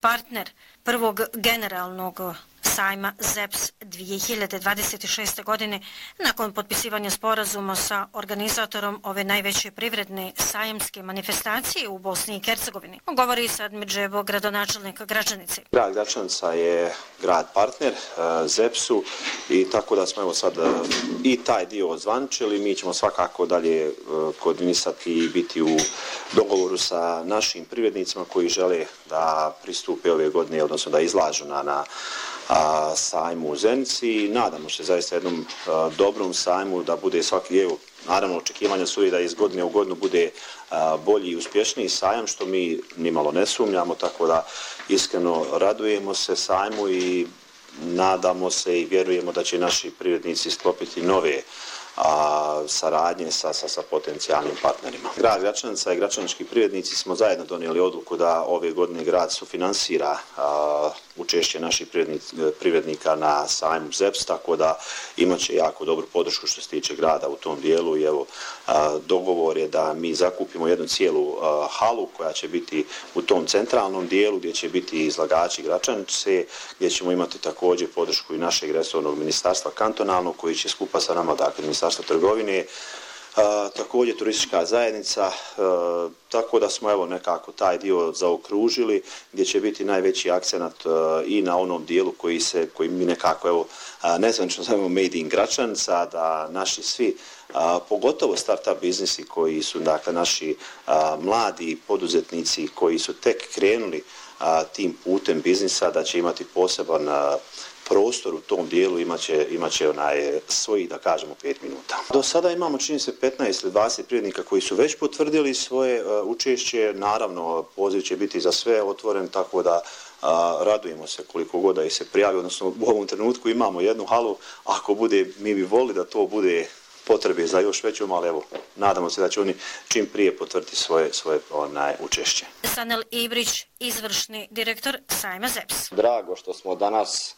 partner prvog generalnog sajma ZEPS 2026. godine nakon potpisivanja sporazuma sa organizatorom ove najveće privredne sajamske manifestacije u Bosni i Hercegovini. Govori Sad Midžebo, gradonačelnik Gračanice. Grad Gračanica je grad partner ZEPS-u i tako da smo evo sad i taj dio odzvančili. Mi ćemo svakako dalje koordinisati i biti u dogovoru sa našim privrednicima koji žele da pristupe ove godine, odnosno da izlažu na sajmu u Zenici. Nadamo se zaista jednom dobrom sajmu da bude svaki, evo, naravno očekivanja su i da iz godine u godinu bude bolji i uspješniji sajam, što mi nimalo ne sumnjamo, tako da iskreno radujemo se sajmu i nadamo se i vjerujemo da će naši privrednici sklopiti nove saradnje sa potencijalnim partnerima. Grad Gračanica i gračanički privrednici smo zajedno donijeli odluku da ove godine grad sufinansira učešće naših privrednika na sajmu ZEPS, tako da imaće jako dobru podršku što se tiče grada u tom dijelu i evo dogovor je da mi zakupimo jednu cijelu halu koja će biti u tom centralnom dijelu gdje će biti izlagači Gračanice, gdje ćemo imati također podršku i našeg resornog ministarstva kantonalnog koji će skupa sa nama, dakle Ministarstvo trgovine, također turistička zajednica, tako da smo evo nekako taj dio zaokružili gdje će biti najveći akcenat i na onom dijelu koji mi nekako evo nezvanično zovemo Made in Gračanica, da naši svi pogotovo start-up biznisi koji su dakle naši mladi poduzetnici koji su tek krenuli tim putem biznisa, da će imati poseban prostor u tom dijelu, imaće svojih, da kažemo, 5 minuta. Do sada imamo, čini se, 15 ili 20 privrednika koji su već potvrdili svoje učešće. Naravno, poziv će biti za sve otvoren, tako da radujemo se koliko god da ih se prijavi, odnosno u ovom trenutku imamo jednu halu, ako bude, mi bi volili da to bude potrebe za još većom, ali evo, nadamo se da će oni čim prije potvrditi svoje učešće. Sanel Ibrić, izvršni direktor sajma ZEPS. Drago što smo danas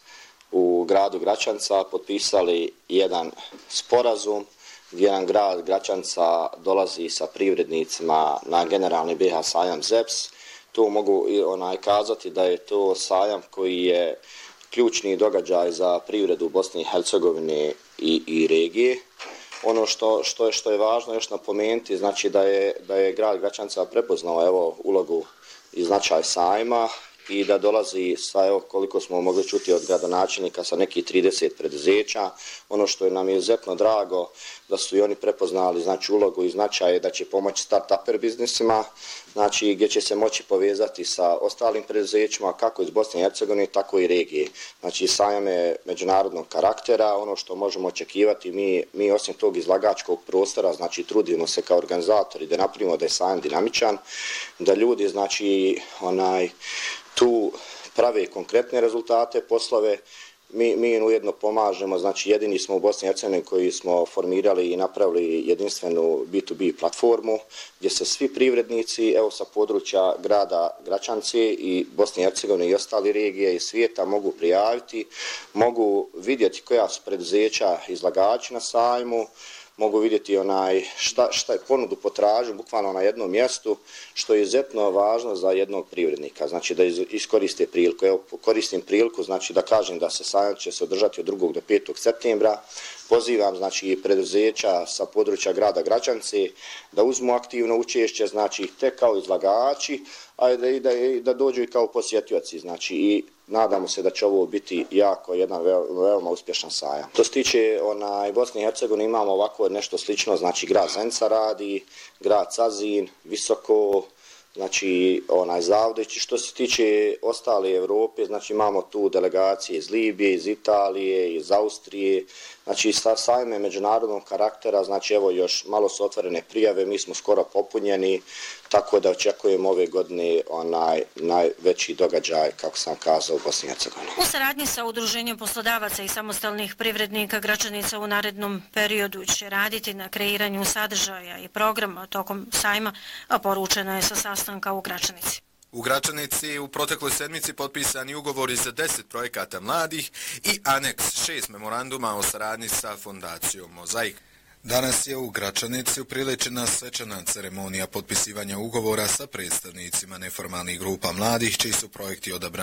u gradu Gračanca potpisali jedan sporazum gdje nam grad Gračanca dolazi sa privrednicima na generalni BiH sajam ZEPS. Tu mogu kazati da je to sajam koji je ključni događaj za privredu Bosne i Hercegovine i regije. Ono što je važno još napomenuti, znači da je grad Gračanca prepoznao ulogu i značaj sajma i da dolazi sa, koliko smo mogli čuti od gradonačelnika, sa nekih 30 preduzeća. Ono što nam je izuzetno drago da su i oni prepoznali znači ulogu i značaj da će pomoći start-uper biznisima, znači gdje će se moći povezati sa ostalim preduzećima kako iz Bosne i Hercegovine tako i regije. Znači sajam je međunarodnog karaktera, ono što možemo očekivati, mi osim tog izlagačkog prostora, znači trudimo se kao organizatori da napravimo da je sajam dinamičan, da ljudi znači tu prave konkretne rezultate, poslove. Mi ujedno pomažemo, znači jedini smo u Bosni i Hercegovini koji smo formirali i napravili jedinstvenu B2B platformu gdje se svi privrednici sa područja grada Gračanice i Bosne i Hercegovine i ostali regije i svijeta mogu prijaviti, mogu vidjeti koja su preduzeća izlagači na sajmu, mogu vidjeti šta je ponudu potražu bukvalno na jednom mjestu, što je izuzetno važno za jednog privrednika, znači da iskoriste priliku. Evo, koristim priliku, znači da kažem da se sajam će se održati od 2. do 5. septembra. Pozivam znači preduzeća sa područja grada Gračanice da uzmu aktivno učešće, znači te kao izlagači, a da dođu i kao posjetioci, znači i nadamo se da će ovo biti jako jedan veoma uspješan sajam. To se tiče Bosne i Hercegovine imamo ovako nešto slično, znači grad Zenica radi, grad Cazin, Visoko, znači Zavodić. Što se tiče ostale Europe, znači imamo tu delegacije iz Libije, iz Italije, iz Austrije, znači sajme međunarodnog karaktera, znači evo još malo su otvorene prijave, mi smo skoro popunjeni, tako da očekujemo ove godine najveći događaj, kako sam kazao, u Bosni i Hercegovini. U saradnji sa Udruženjem poslodavaca i samostalnih privrednika Gračanica u narednom periodu će raditi na kreiranju sadržaja i programa tokom sajma, a poručeno je sa sastanka u Gračanici. U Gračanici u protekloj sedmici potpisani ugovori za 10 projekata mladih i aneks 6 memoranduma o saradnji sa fondacijom Mozaik. Danas je u Gračanici upriličena svečana ceremonija potpisivanja ugovora sa predstavnicima neformalnih grupa mladih, čiji su projekti odabrani